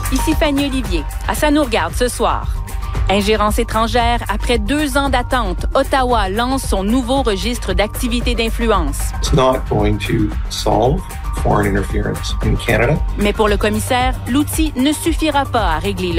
Ici Fanny Olivier. À Ça nous regarde ce soir. Ingérence étrangère, après 2 ans d'attente, Ottawa lance son nouveau registre d'activités d'influence. It's not going to solve foreign interference in Canada. Mais pour le commissaire, l'outil ne suffira pas à régler